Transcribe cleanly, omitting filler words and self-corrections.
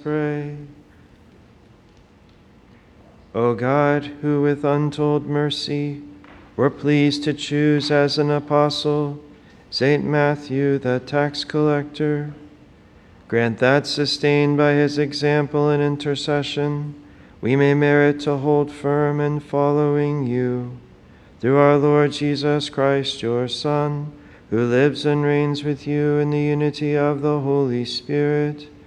pray. O God, who with untold mercy were pleased to choose as an apostle St. Matthew the tax collector, grant that, sustained by his example and intercession, we may merit to hold firm in following you. Through our Lord Jesus Christ, your Son, who lives and reigns with you in the unity of the Holy Spirit,